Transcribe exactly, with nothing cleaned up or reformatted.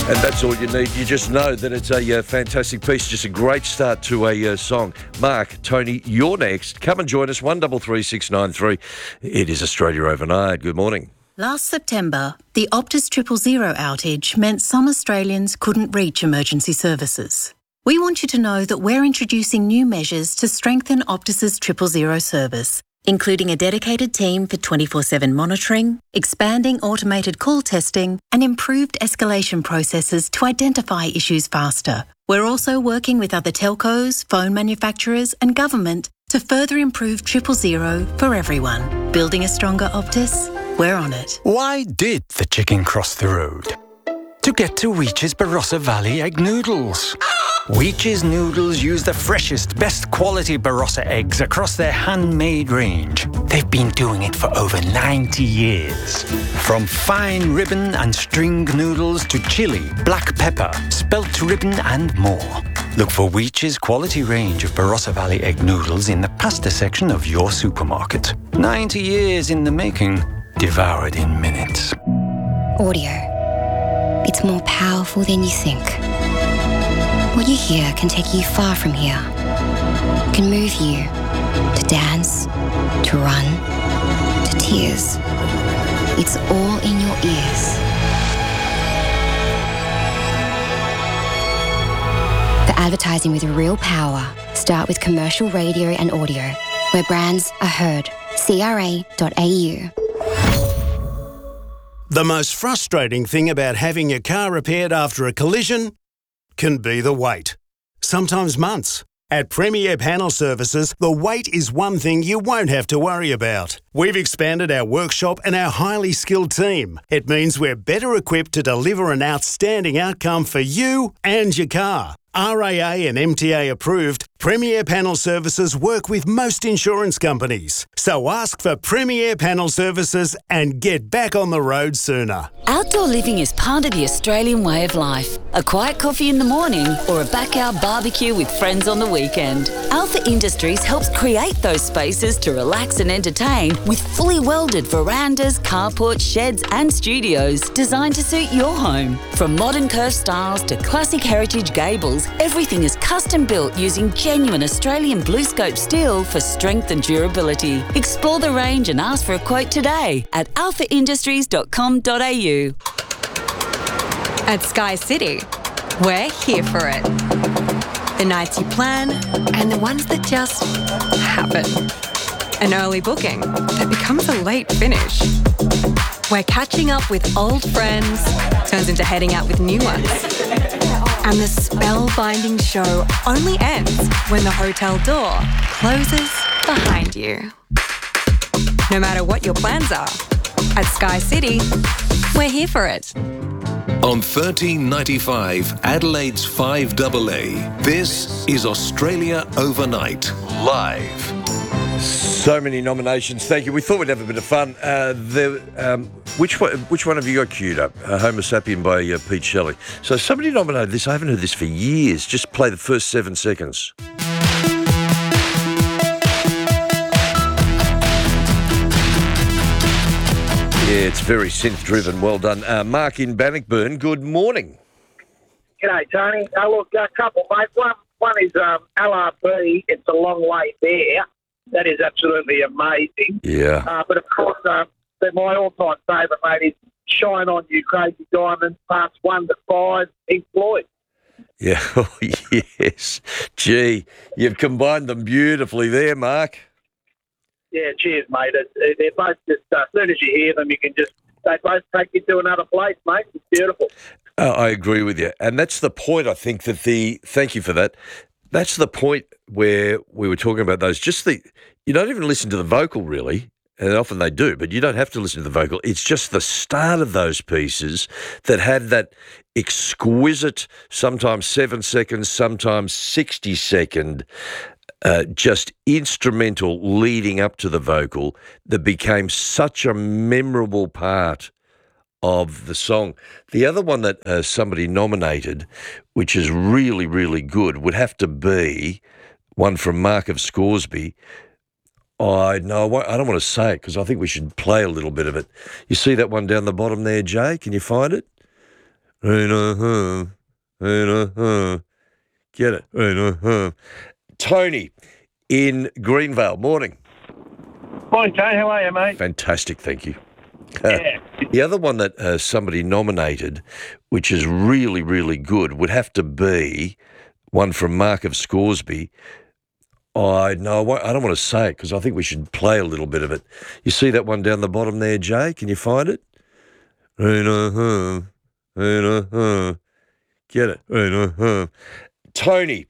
And that's all you need. You just know that it's a uh, fantastic piece, just a great start to a uh, song. Mark, Tony, you're next. Come and join us, one three three six nine three. It is Australia Overnight. Good morning. Last September, the Optus Triple Zero outage meant some Australians couldn't reach emergency services. We want you to know that we're introducing new measures to strengthen Optus's Triple Zero service, including a dedicated team for twenty-four seven monitoring, expanding automated call testing, and improved escalation processes to identify issues faster. We're also working with other telcos, phone manufacturers, and government to further improve Triple Zero for everyone. Building a stronger Optus? We're on it. Why did the chicken cross the road? To get to Weech's Barossa Valley Egg Noodles. Weech's Noodles use the freshest, best quality Barossa eggs across their handmade range. They've been doing it for over ninety years. From fine ribbon and string noodles to chili, black pepper, spelt ribbon and more. Look for Weech's quality range of Barossa Valley Egg Noodles in the pasta section of your supermarket. ninety years in the making, devoured in minutes. Audio. It's more powerful than you think. What you hear can take you far from here. Can move you to dance, to run, to tears. It's all in your ears. For advertising with real power, start with commercial radio and audio, where brands are heard. C R A dot A U. The most frustrating thing about having your car repaired after a collision can be the wait. Sometimes months. At Premier Panel Services, the wait is one thing you won't have to worry about. We've expanded our workshop and our highly skilled team. It means we're better equipped to deliver an outstanding outcome for you and your car. R A A and M T A approved, Premier Panel Services work with most insurance companies. So ask for Premier Panel Services and get back on the road sooner. Outdoor living is part of the Australian way of life. A quiet coffee in the morning or a backyard barbecue with friends on the weekend. Alpha Industries helps create those spaces to relax and entertain with fully welded verandas, carports, sheds and studios designed to suit your home. From modern curved styles to classic heritage gables, everything is custom built using genuine Australian BlueScope steel for strength and durability. Explore the range and ask for a quote today at alpha industries dot com dot a u. At Sky City, we're here for it. The nights you plan and the ones that just happen. An early booking that becomes a late finish. Where catching up with old friends turns into heading out with new ones. And the spellbinding show only ends when the hotel door closes behind you. No matter what your plans are, at Sky City, we're here for it. On thirteen ninety-five, Adelaide's five A A, this is Australia Overnight, live. So many nominations. Thank you. We thought we'd have a bit of fun. Uh, the, um, which one? Which one have you got queued up? Uh, Homo Sapien by uh, Pete Shelley. So somebody nominated this. I haven't heard this for years. Just play the first seven seconds. Yeah, it's very synth-driven. Well done. Uh, Mark in Bannockburn, good morning. G'day, Tony. Uh, look, a couple, mate. One, one is um, L R B. It's a long way there. That is absolutely amazing. Yeah. Uh, but, of course, uh, my all-time favourite, mate, is Shine On You Crazy Diamond, parts one to five, Pink Floyd. Yeah, oh, yes. Gee, you've combined them beautifully there, Mark. Yeah, cheers, mate. It, they're both just, uh, as soon as you hear them, you can just, they both take you to another place, mate. It's beautiful. Uh, I agree with you. And that's the point, I think, that the, thank you for that. That's the point where we were talking about those. Just the, you don't even listen to the vocal, really. And often they do, but you don't have to listen to the vocal. It's just the start of those pieces that had that exquisite, sometimes seven seconds, sometimes sixty second, uh, just instrumental leading up to the vocal that became such a memorable part of the song. The other one that uh, somebody nominated, which is really, really good, would have to be one from Mark of Scoresby. I no, I don't want to say it because I think we should play a little bit of it. You see that one down the bottom there, Jay? Can you find it? Uh-huh. Uh-huh. Get it? Uh-huh. Tony in Greenvale. Morning. Morning, Tony. How are you, mate? Fantastic, thank you. Yeah. The other one that uh, somebody nominated, which is really, really good, would have to be one from Mark of Scoresby. I no, I won't- I don't want to say it because I think we should play a little bit of it. You see that one down the bottom there, Jay? Can you find it? Uh-huh. Uh-huh. Get it? Uh-huh. Tony